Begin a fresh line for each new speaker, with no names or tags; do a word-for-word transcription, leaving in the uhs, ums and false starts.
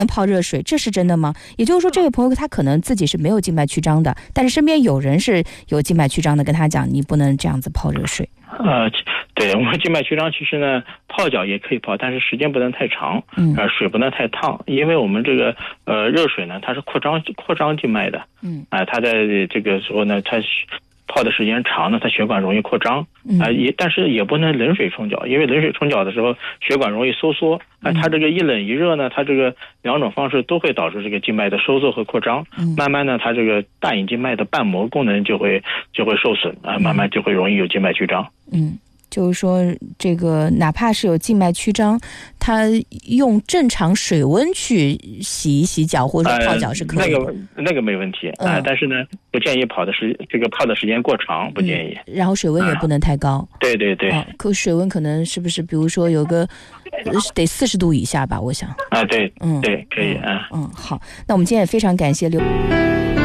泡热水，这是真的吗？也就是说这位朋友他可能自己是没有静脉曲张的，但是身边有人是有静脉曲张的，跟他讲你不能这样子泡热水。
呃，对，我们静脉曲张其实呢，泡脚也可以泡，但是时间不能太长，
嗯，
呃，水不能太烫，因为我们这个呃热水呢，它是扩张扩张静脉的，
嗯，
啊、呃，它在这个时候呢，它泡的时间长呢，它血管容易扩张，啊、呃，也但是也不能冷水冲脚，因为冷水冲脚的时候血管容易收缩，啊、呃，它这个一冷一热呢，它这个两种方式都会导致这个静脉的收缩和扩张，
嗯，
慢慢呢，它这个大隐静脉的瓣膜功能就会就会受损，啊、呃，慢慢就会容易有静脉曲张，
嗯。就是说这个哪怕是有静脉曲张，他用正常水温去洗一洗脚或者泡脚是可以的、呃、
那个那个没问题啊、呃，但是呢不建议跑的时这个泡的时间过长，不建议、
嗯、然后水温也不能太高、
啊、对对对、
哦、可水温可能是不是比如说有个得四十度以下吧，我想
啊，对，
嗯，
对，可以啊，
嗯，好，那我们今天也非常感谢刘